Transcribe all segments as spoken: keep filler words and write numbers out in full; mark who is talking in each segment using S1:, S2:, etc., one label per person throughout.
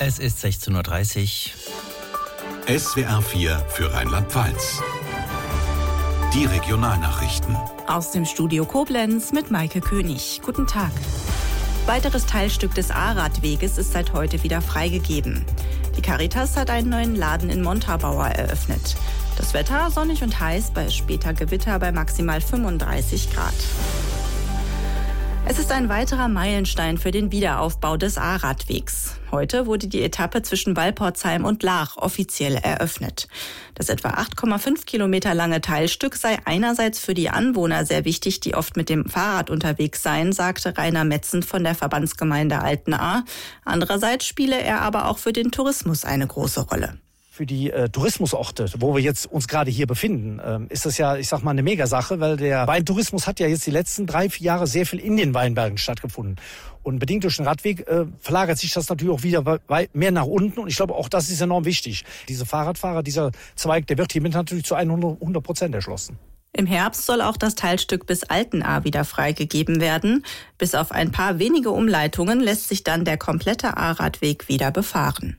S1: Es ist sechzehn Uhr dreißig.
S2: S W R vier für Rheinland-Pfalz. Die Regionalnachrichten.
S3: Aus dem Studio Koblenz mit Maike König. Guten Tag. Weiteres Teilstück des A-Radweges ist seit heute wieder freigegeben. Die Caritas hat einen neuen Laden in Montabaur eröffnet. Das Wetter sonnig und heiß, bei später Gewitter bei maximal fünfunddreißig Grad. Es ist ein weiterer Meilenstein für den Wiederaufbau des A-Radwegs. Heute wurde die Etappe zwischen Walporzheim und Laach offiziell eröffnet. Das etwa acht Komma fünf Kilometer lange Teilstück sei einerseits für die Anwohner sehr wichtig, die oft mit dem Fahrrad unterwegs seien, sagte Rainer Metzen von der Verbandsgemeinde Altenahr. Andererseits spiele er aber auch für den Tourismus eine große Rolle.
S4: Für die äh, Tourismusorte, wo wir jetzt uns gerade hier befinden, ähm, ist das ja, ich sag mal, eine Megasache, weil der Weintourismus hat ja jetzt die letzten drei, vier Jahre sehr viel in den Weinbergen stattgefunden. Und bedingt durch den Radweg äh, verlagert sich das natürlich auch wieder weit mehr nach unten. Und ich glaube, auch das ist enorm wichtig. Diese Fahrradfahrer, dieser Zweig, der wird hiermit natürlich zu hundert Prozent erschlossen.
S3: Im Herbst soll auch das Teilstück bis Altenahr wieder freigegeben werden. Bis auf ein paar wenige Umleitungen lässt sich dann der komplette A-Radweg wieder befahren.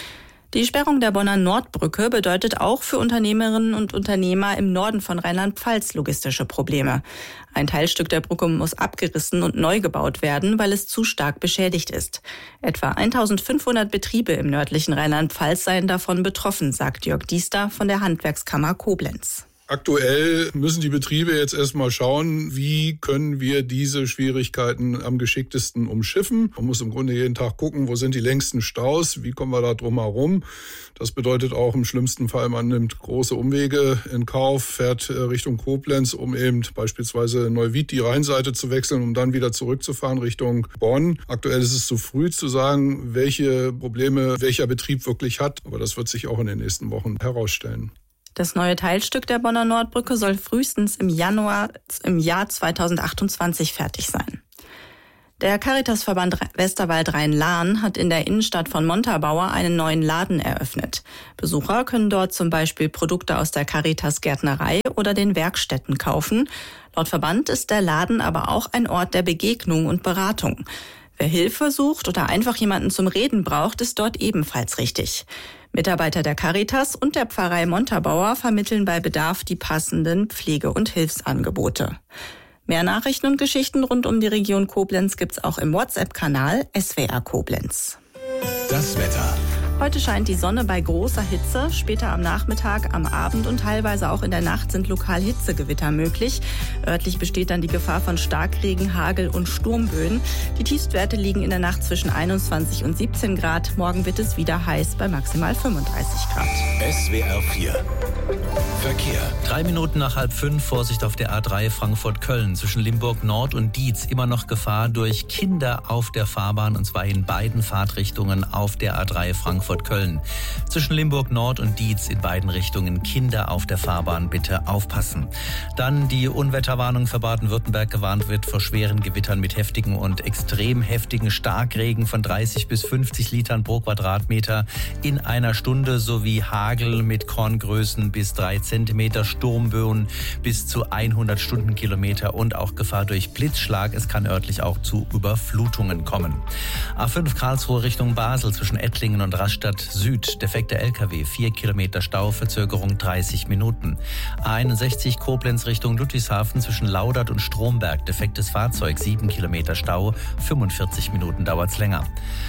S3: Die Sperrung der Bonner Nordbrücke bedeutet auch für Unternehmerinnen und Unternehmer im Norden von Rheinland-Pfalz logistische Probleme. Ein Teilstück der Brücke muss abgerissen und neu gebaut werden, weil es zu stark beschädigt ist. Etwa eintausendfünfhundert Betriebe im nördlichen Rheinland-Pfalz seien davon betroffen, sagt Jörg Diester von der Handwerkskammer Koblenz.
S5: Aktuell müssen die Betriebe jetzt erstmal schauen, wie können wir diese Schwierigkeiten am geschicktesten umschiffen. Man muss im Grunde jeden Tag gucken, wo sind die längsten Staus, wie kommen wir da drum herum. Das bedeutet auch im schlimmsten Fall, man nimmt große Umwege in Kauf, fährt Richtung Koblenz, um eben beispielsweise Neuwied die Rheinseite zu wechseln, um dann wieder zurückzufahren Richtung Bonn. Aktuell ist es zu früh zu sagen, welche Probleme welcher Betrieb wirklich hat, aber das wird sich auch in den nächsten Wochen herausstellen.
S3: Das neue Teilstück der Bonner Nordbrücke soll frühestens im Januar im Jahr zweitausendachtundzwanzig fertig sein. Der Caritasverband Westerwald-Rhein-Lahn hat in der Innenstadt von Montabaur einen neuen Laden eröffnet. Besucher können dort zum Beispiel Produkte aus der Caritas-Gärtnerei oder den Werkstätten kaufen. Laut Verband ist der Laden aber auch ein Ort der Begegnung und Beratung. Wer Hilfe sucht oder einfach jemanden zum Reden braucht, ist dort ebenfalls richtig. Mitarbeiter der Caritas und der Pfarrei Montabaur vermitteln bei Bedarf die passenden Pflege- und Hilfsangebote. Mehr Nachrichten und Geschichten rund um die Region Koblenz gibt's auch im WhatsApp-Kanal S W R Koblenz.
S2: Das Wetter.
S3: Heute scheint die Sonne bei großer Hitze. Später am Nachmittag, am Abend und teilweise auch in der Nacht sind lokal Hitzegewitter möglich. Örtlich besteht dann die Gefahr von Starkregen, Hagel und Sturmböen. Die Tiefstwerte liegen in der Nacht zwischen einundzwanzig und siebzehn Grad. Morgen wird es wieder heiß bei maximal fünfunddreißig Grad.
S2: S W R vier. Verkehr.
S1: Drei Minuten nach halb fünf, Vorsicht auf der A drei Frankfurt-Köln. Zwischen Limburg Nord und Dietz immer noch Gefahr durch Kinder auf der Fahrbahn, und zwar in beiden Fahrtrichtungen auf der A drei Frankfurt-Köln. Zwischen Limburg Nord und Dietz in beiden Richtungen Kinder auf der Fahrbahn, bitte aufpassen. Dann die Unwetterwarnung für Baden-Württemberg. Gewarnt wird vor schweren Gewittern mit heftigen und extrem heftigen Starkregen von dreißig bis fünfzig Litern pro Quadratmeter in einer Stunde sowie Hagel mit Korngrößen bis drei Zentimeter, Sturmböen bis zu hundert Stundenkilometer und auch Gefahr durch Blitzschlag. Es kann örtlich auch zu Überflutungen kommen. A fünf Karlsruhe Richtung Basel zwischen Ettlingen und Rastatt Süd. Defekter L K W, vier Kilometer Stau, Verzögerung dreißig Minuten. A einundsechzig Koblenz Richtung Ludwigshafen zwischen Laudert und Stromberg. Defektes Fahrzeug, sieben Kilometer Stau, fünfundvierzig Minuten dauert's länger.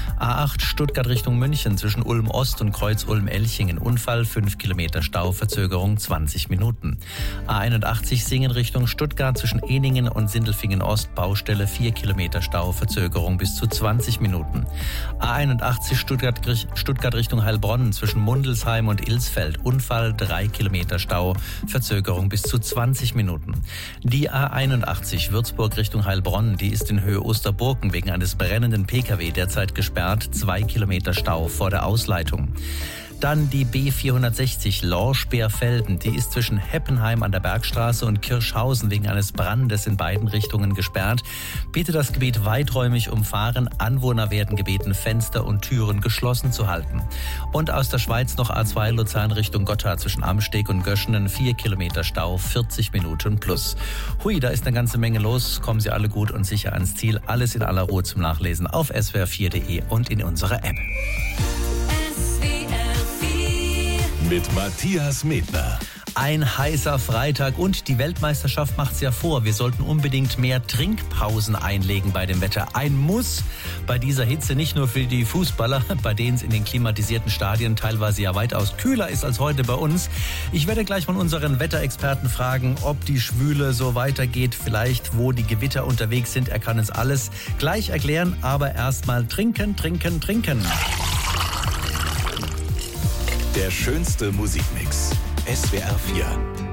S1: A acht Stuttgart Richtung München zwischen Ulm Ost und Kreuz Ulm-Elchingen. Unfall, fünf Kilometer Stau, Verzögerung zwanzig Minuten. A einundachtzig Singen Richtung Stuttgart zwischen Eningen und Sindelfingen Ost. Baustelle, vier Kilometer Stau, Verzögerung bis zu zwanzig Minuten. A einundachtzig Stuttgart, Stuttgart Richtung Heilbronn zwischen Mundelsheim und Ilsfeld. Unfall, drei Kilometer Stau, Verzögerung bis zu zwanzig Minuten. Die A einundachtzig Würzburg Richtung Heilbronn, die ist in Höhe Osterburken wegen eines brennenden P K W derzeit gesperrt. Zwei Kilometer Stau vor der Ausleitung. Dann die B vierhundertsechzig Lorsch-Beerfelden. Die ist zwischen Heppenheim an der Bergstraße und Kirschhausen wegen eines Brandes in beiden Richtungen gesperrt. Bitte das Gebiet weiträumig umfahren. Anwohner werden gebeten, Fenster und Türen geschlossen zu halten. Und aus der Schweiz noch A zwei Luzern Richtung Gotthard zwischen Amsteg und Göschenen. Vier Kilometer Stau, vierzig Minuten plus. Hui, da ist eine ganze Menge los. Kommen Sie alle gut und sicher ans Ziel. Alles in aller Ruhe zum Nachlesen auf S W R vier punkt de und in unserer App.
S2: mit Matthias Medner.
S1: Ein heißer Freitag und die Weltmeisterschaft macht's ja vor. Wir sollten unbedingt mehr Trinkpausen einlegen bei dem Wetter. Ein Muss bei dieser Hitze, nicht nur für die Fußballer, bei denen es in den klimatisierten Stadien teilweise ja weitaus kühler ist als heute bei uns. Ich werde gleich von unseren Wetterexperten fragen, ob die Schwüle so weitergeht, vielleicht wo die Gewitter unterwegs sind. Er kann es alles gleich erklären, aber erstmal trinken, trinken, trinken.
S2: Der schönste Musikmix. S W R vier.